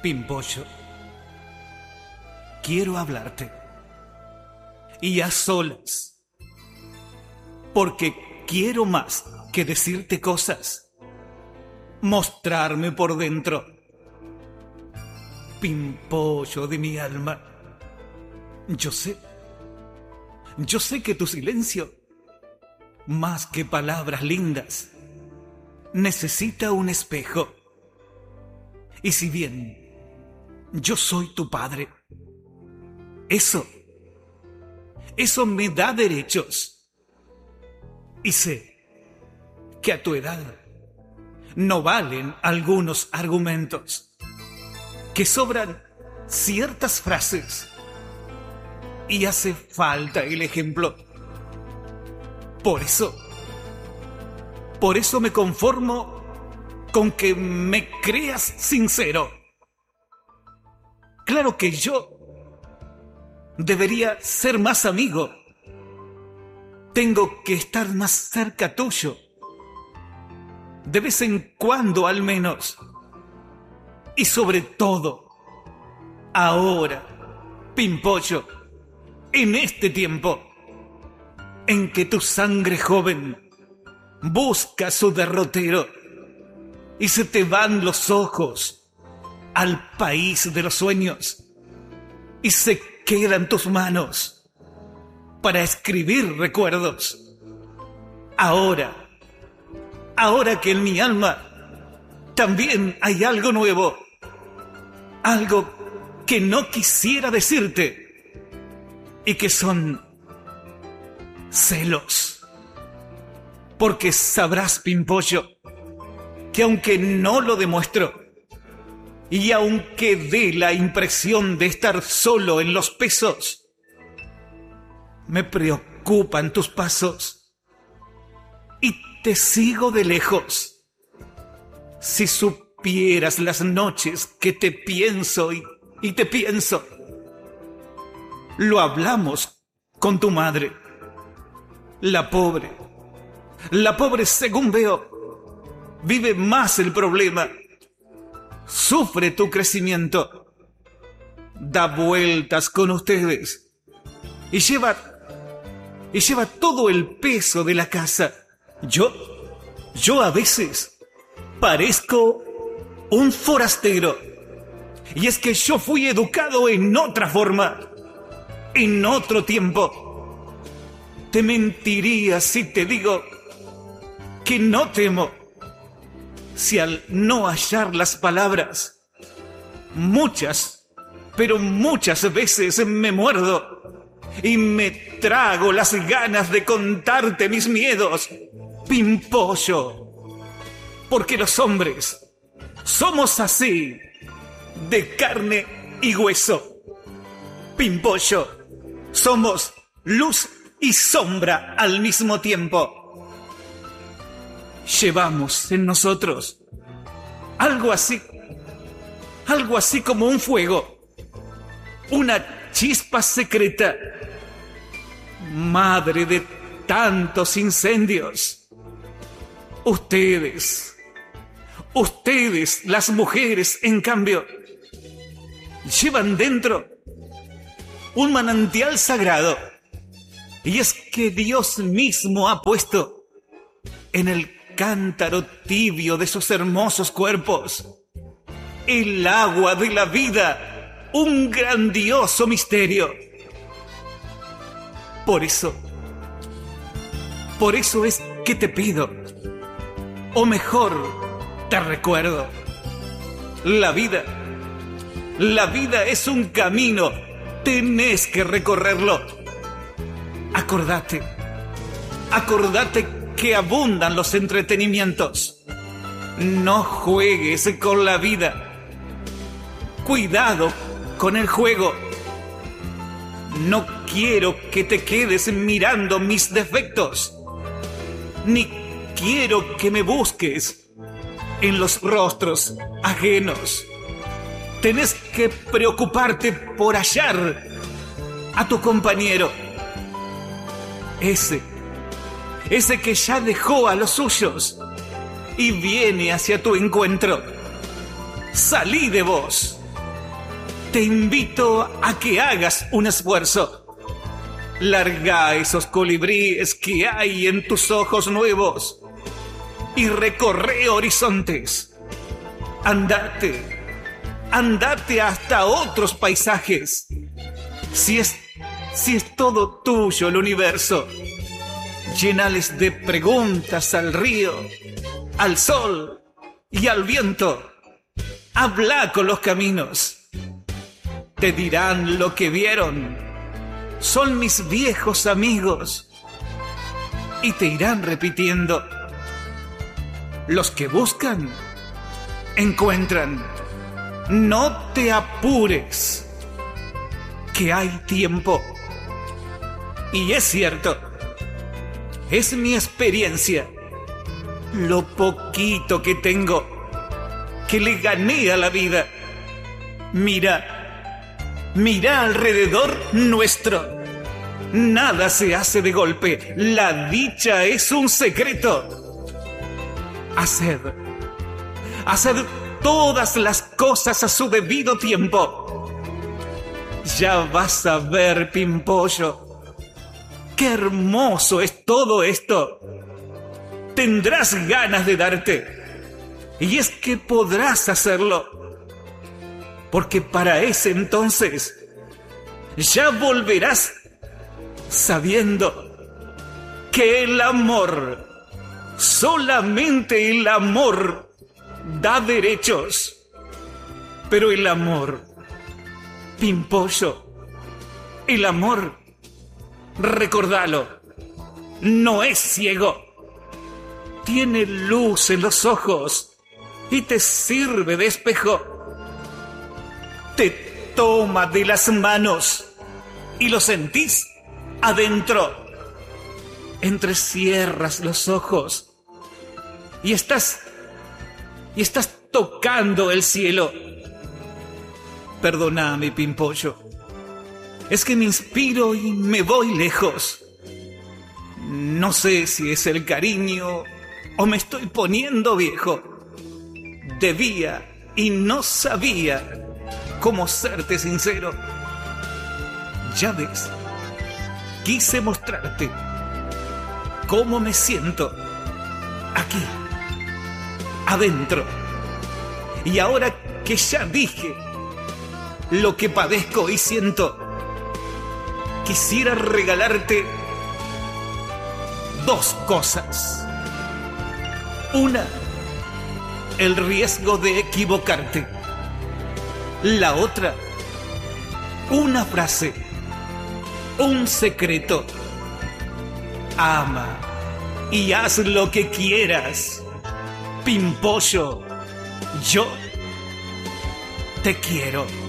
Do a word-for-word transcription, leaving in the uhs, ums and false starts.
Pimpollo, quiero hablarte, y a solas, porque quiero más que decirte cosas, mostrarme por dentro. Pimpollo de mi alma, yo sé, yo sé que tu silencio, más que palabras lindas, necesita un espejo. Y si bien yo soy tu padre, eso, eso me da derechos. Y sé que a tu edad no valen algunos argumentos, que sobran ciertas frases y hace falta el ejemplo. Por eso, por eso me conformo con que me creas sincero. Claro que yo debería ser más amigo. Tengo que estar más cerca tuyo. De vez en cuando al menos. Y sobre todo, ahora, Pimpollo, en este tiempo en que tu sangre joven busca su derrotero y se te van los ojos al país de los sueños y se quedan tus manos para escribir recuerdos. Ahora, ahora que en mi alma también hay algo nuevo, algo que no quisiera decirte y que son celos. Porque sabrás, Pimpollo, que aunque no lo demuestro y aunque dé la impresión de estar solo en los pesos, me preocupan tus pasos y te sigo de lejos. Si supieras las noches que te pienso y, y te pienso. Lo hablamos con tu madre. La pobre, la pobre, según veo, vive más el problema. Sufre tu crecimiento. Da vueltas con ustedes. Y lleva, y lleva todo el peso de la casa. Yo, yo a veces parezco un forastero. Y es que yo fui educado en otra forma, en otro tiempo. Te mentiría si te digo que no temo, si al no hallar las palabras, muchas, pero muchas veces me muerdo y me trago las ganas de contarte mis miedos, Pimpollo. Porque los hombres somos así, de carne y hueso. Pimpollo, somos luz y sombra al mismo tiempo. Llevamos en nosotros algo así, algo así como un fuego, una chispa secreta, madre de tantos incendios. Ustedes, ustedes, las mujeres, en cambio, llevan dentro un manantial sagrado. Y es que Dios mismo ha puesto en el cántaro tibio de sus hermosos cuerpos el agua de la vida, un grandioso misterio. Por eso, por eso es que te pido, o mejor, te recuerdo, la vida, la vida es un camino, tenés que recorrerlo. Acordate, acordate que abundan los entretenimientos. No juegues con la vida. Cuidado con el juego. No quiero que te quedes mirando mis defectos, ni quiero que me busques en los rostros ajenos. Tenés que preocuparte por hallar a tu compañero. Ese, ese que ya dejó a los suyos y viene hacia tu encuentro. Salí de vos te invito a que hagas un esfuerzo. Larga esos colibríes que hay en tus ojos nuevos y recorre horizontes. Andate, andate hasta otros paisajes. Si es, si es todo tuyo el universo, llenales de preguntas al río, al sol y al viento. Habla con los caminos. Te dirán lo que vieron. Son mis viejos amigos. Y te irán repitiendo. Los que buscan, encuentran. No te apures, que hay tiempo. Y es cierto, es mi experiencia, lo poquito que tengo, que le gané a la vida. Mira, mira alrededor nuestro. Nada se hace de golpe. La dicha es un secreto. Haced, haced todas las cosas a su debido tiempo. Ya vas a ver, Pimpollo, qué hermoso es todo esto. Tendrás ganas de darte. Y es que podrás hacerlo. Porque para ese entonces ya volverás sabiendo que el amor, solamente el amor, da derechos. Pero el amor, Pimpollo, el amor, recordalo, no es ciego. Tiene luz en los ojos y te sirve de espejo. Te toma de las manos y lo sentís adentro. Entrecierras los ojos y estás y estás tocando el cielo. Perdóname, Pimpollo. Es que me inspiro y me voy lejos. No sé si es el cariño o me estoy poniendo viejo. Debía y no sabía cómo serte sincero. Ya ves, quise mostrarte cómo me siento aquí, adentro. Y ahora que ya dije lo que padezco y siento, quisiera regalarte dos cosas. Una, el riesgo de equivocarte. La otra, una frase, un secreto. Ama y haz lo que quieras. Pimpollo, yo te quiero.